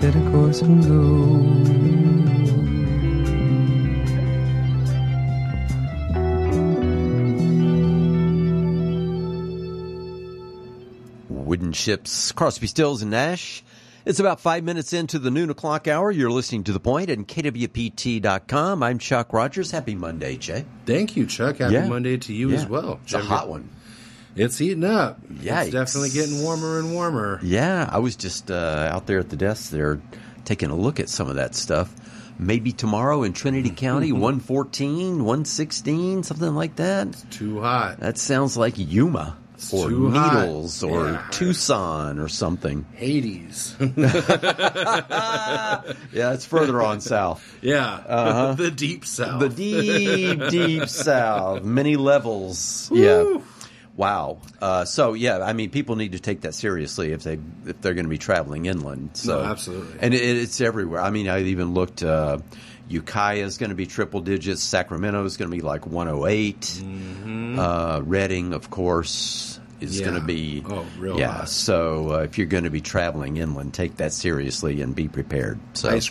set a course and go. Wooden Ships, Crosby, Stills, and Nash. It's about 5 minutes into the noon o'clock hour. You're listening to The Point at KWPT.com. I'm Chuck Rogers. Happy Monday, Jay. Thank you, Chuck. Happy Monday to you as well. It's a hot one. It's heating up. Yikes. It's definitely getting warmer and warmer. Yeah, I was just out there at the desk there taking a look at some of that stuff. Maybe tomorrow in Trinity County, 114, 116, something like that. It's too hot. That sounds like Yuma. It's or too Needles hot. or Yeah. Tucson or something. Hades. Yeah, it's further on south. Yeah. The deep south. The deep, deep south. Many levels. Woo. Yeah. Wow. So, yeah, I mean, people need to take that seriously if they're going to be traveling inland. So, No, absolutely. And it's everywhere. I mean, I even looked, Ukiah is going to be triple digits. Sacramento is going to be like 108. Mm-hmm. Redding, of course, is going to be. Oh, real yeah. hot. So if you're going to be traveling inland, take that seriously and be prepared. So ice